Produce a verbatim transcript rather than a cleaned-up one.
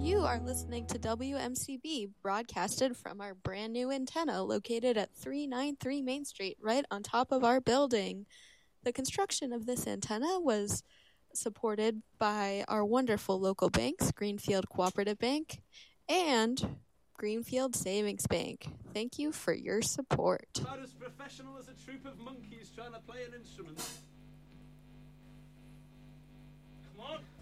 You are listening to W M C B, broadcasted from our brand new antenna located at three ninety-three Main Street, right on top of our building. The construction of this antenna was supported by our wonderful local banks, Greenfield Cooperative Bank and Greenfield Savings Bank. Thank you for your support. About as professional as a troop of monkeys trying to play an instrument. Come on.